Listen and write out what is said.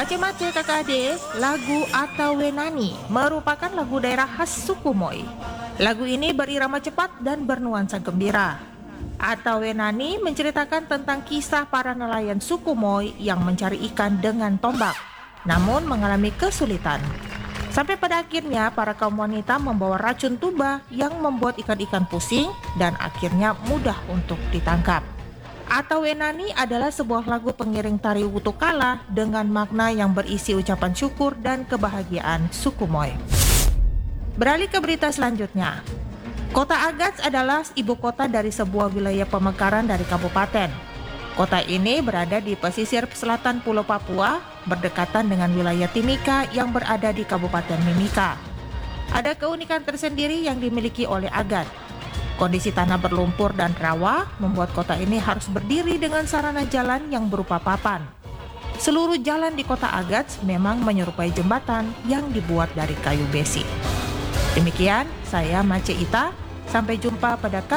Mace-mace kakak adik, lagu Atawenani merupakan lagu daerah khas suku Moi. Lagu ini berirama cepat dan bernuansa gembira. Atawenani menceritakan tentang kisah para nelayan suku Moi yang mencari ikan dengan tombak, namun mengalami kesulitan. Sampai pada akhirnya para kaum wanita membawa racun tuba yang membuat ikan-ikan pusing dan akhirnya mudah untuk ditangkap. Atawenani adalah sebuah lagu pengiring tari Wutukala dengan makna yang berisi ucapan syukur dan kebahagiaan suku Moi. Beralih ke berita selanjutnya. Kota Agats adalah ibu kota dari sebuah wilayah pemekaran dari kabupaten. Kota ini berada di pesisir selatan Pulau Papua, berdekatan dengan wilayah Timika yang berada di Kabupaten Mimika. Ada keunikan tersendiri yang dimiliki oleh Agats. Kondisi tanah berlumpur dan rawa membuat kota ini harus berdiri dengan sarana jalan yang berupa papan. Seluruh jalan di kota Agats memang menyerupai jembatan yang dibuat dari kayu besi. Demikian, saya Mace Ita. Sampai jumpa pada